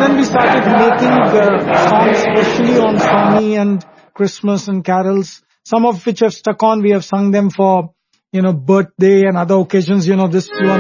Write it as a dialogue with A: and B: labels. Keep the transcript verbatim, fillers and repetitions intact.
A: then we started making uh, songs especially on Swami and Christmas and carols, some of which have stuck on. We have sung them for, you know, birthday and other occasions. You know, this one